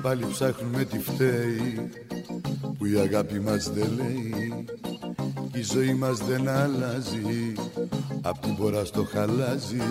πάλι ψάχνουμε τι φταίει, που η αγάπη μας δεν λέει, η ζωή μας δεν αλλάζει, απ' την πορά στο χαλάζι.